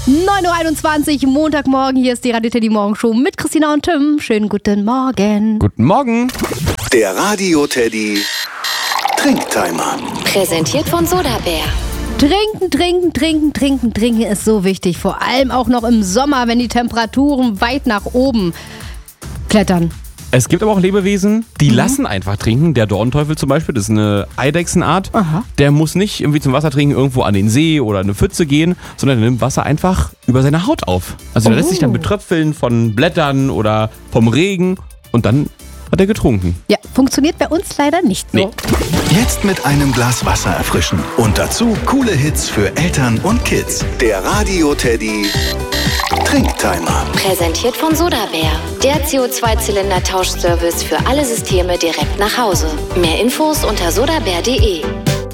9.21 Uhr, Montagmorgen. Hier ist die Radio Teddy Morgenshow mit Christina und Tim. Schönen guten Morgen. Guten Morgen. Der Radio Teddy Trinktimer. Präsentiert von Sodabär. Trinken ist so wichtig. Vor allem auch noch im Sommer, wenn die Temperaturen weit nach oben klettern. Es gibt aber auch Lebewesen, die lassen einfach trinken. Der Dornteufel zum Beispiel, das ist eine Eidechsenart. Aha. Der muss nicht irgendwie zum Wassertrinken irgendwo an den See oder eine Pfütze gehen, sondern der nimmt Wasser einfach über seine Haut auf. Also der lässt sich dann betröpfeln von Blättern oder vom Regen und dann hat er getrunken. Ja, funktioniert bei uns leider nicht so. Nee. Jetzt mit einem Glas Wasser erfrischen. Und dazu coole Hits für Eltern und Kids. Der Radio Teddy Trinktimer. Präsentiert von Sodabär. Der CO2-Zylinder-Tauschservice für alle Systeme direkt nach Hause. Mehr Infos unter sodabär.de.